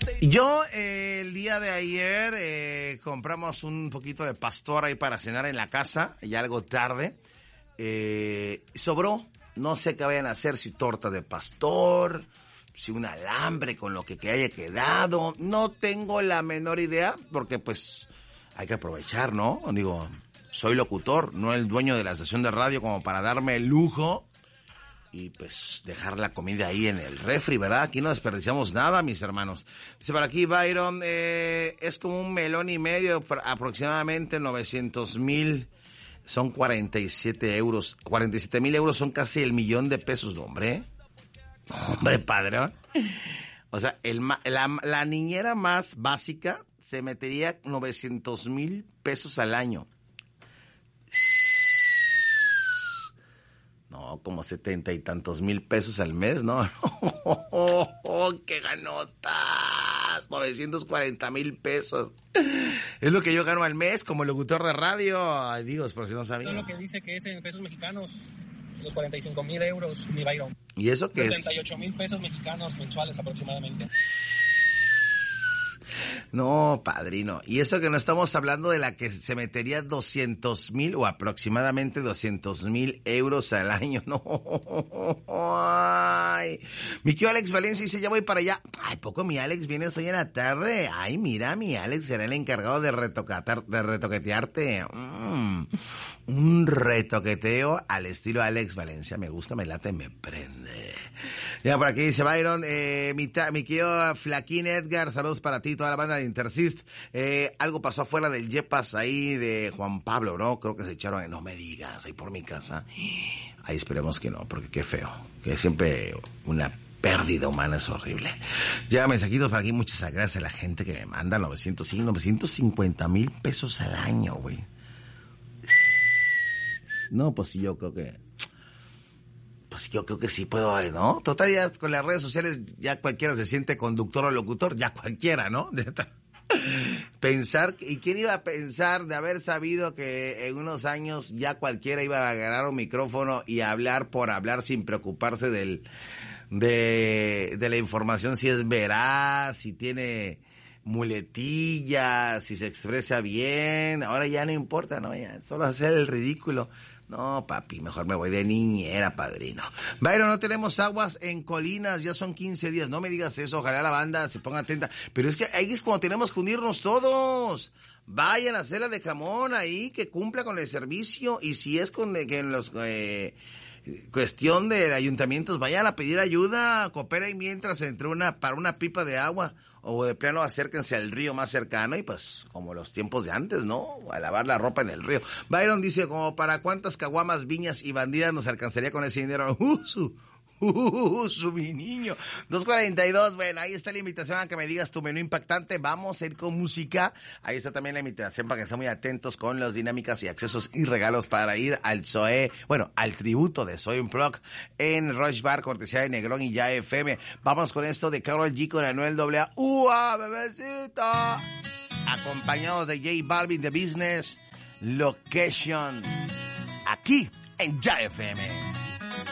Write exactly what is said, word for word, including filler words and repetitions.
Yo eh, el día de ayer eh, compramos un poquito de pastor ahí para cenar en la casa, ya algo tarde. Eh, sobró, no sé qué vayan a hacer, si torta de pastor, si un alambre con lo que, que haya quedado. No tengo la menor idea, porque pues hay que aprovechar, ¿no? Digo, soy locutor, no el dueño de la estación de radio como para darme el lujo y pues dejar la comida ahí en el refri, ¿verdad? Aquí no desperdiciamos nada, mis hermanos. Dice por aquí Byron, eh, es como un melón y medio, aproximadamente novecientos mil, son cuarenta y siete euros. cuarenta y siete mil euros son casi el millón de pesos, ¿no, hombre? Hombre, padre. O sea, el, la, la niñera más básica se metería novecientos mil pesos al año. No, como setenta y tantos mil pesos al mes, ¿no? ¡Oh, oh, qué ganotas! novecientos cuarenta mil pesos. Es lo que yo gano al mes como locutor de radio. Ay, Dios, por si no sabía. Eso es lo que dice que es en pesos mexicanos, los cuarenta y cinco mil euros, mi Byron. ¿Y eso qué es? setenta y ocho mil pesos mexicanos mensuales aproximadamente. No, padrino. Y eso que no estamos hablando de la que se metería doscientos mil o aproximadamente doscientos mil euros al año. No. Ay. Mi tío Alex Valencia dice, ya voy para allá. Ay, poco mi Alex vienes hoy en la tarde. Ay, mira, mi Alex será el encargado de retocatar, de retoquetearte. Mm. Un retoqueteo al estilo Alex Valencia. Me gusta, me late, me prende. Ya por aquí dice Byron, eh, mi, ta, mi tío Flaquín Edgar, saludos para ti, toda la banda de Intersist. Eh, algo pasó afuera del Yepas ahí de Juan Pablo, ¿no? Creo que se echaron, no me digas, ahí por mi casa. Ahí esperemos que no, porque qué feo. Que siempre una pérdida humana es horrible. Llega mensajitos para aquí, muchas gracias a la gente que me manda novecientos, sí, novecientos cincuenta mil pesos al año, güey. No, pues sí, yo creo que... Pues yo creo que sí puedo, ¿no? Total, ya con las redes sociales ya cualquiera se siente conductor o locutor, ya cualquiera, ¿no? Pensar, ¿y quién iba a pensar de haber sabido que en unos años ya cualquiera iba a agarrar un micrófono y hablar por hablar sin preocuparse del, de, de la información, si es veraz, si tiene muletillas, si se expresa bien? Ahora ya no importa, ¿no? Ya solo hacer el ridículo. No, papi, mejor me voy de niñera, padrino. Byron, no tenemos aguas en Colinas, ya son quince días. No me digas eso, ojalá la banda se ponga atenta. Pero es que ahí es cuando tenemos que unirnos todos. Vayan a hacer la de jamón ahí, que cumpla con el servicio. Y si es con que en los... Eh, cuestión de ayuntamientos, vayan a pedir ayuda, cooperen mientras entre una, para una pipa de agua, o de plano acérquense al río más cercano y pues, como los tiempos de antes, ¿no? A lavar la ropa en el río. Byron dice, como para cuántas caguamas, viñas y bandidas nos alcanzaría con ese dinero. Uh, su, uh, su mi niño. dos cuarenta y dos, bueno, ahí está la invitación a que me digas tu menú impactante. Vamos a ir con música. Ahí está también la invitación para que estén muy atentos con las dinámicas y accesos y regalos para ir al Zoé, bueno, al tributo de Soy un Plug en Rush Bar, cortesía de Negrón y Ya F M. Vamos con esto de Karol G con Anuel doble A. ¡Ua, bebecita! Acompañados de J Balvin, The Business, Location, aquí en Ya F M.